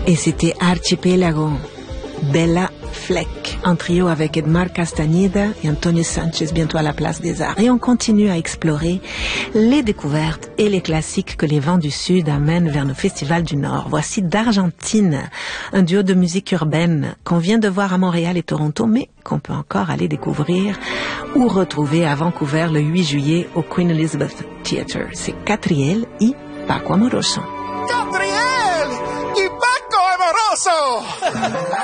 Et c'était Archipelago, Bella Fleck, en trio avec Edmar Castañeda et Antonio Sanchez, bientôt à la Place des Arts. Et on continue à explorer les découvertes et les classiques que les vents du Sud amènent vers nos festivals du Nord. Voici d'Argentine, un duo de musique urbaine qu'on vient de voir à Montréal et Toronto, mais qu'on peut encore aller découvrir ou retrouver à Vancouver le 8 juillet au Queen Elizabeth Theatre. C'est Catriel y Paco Amoroso. Catriel y Paco Amoroso!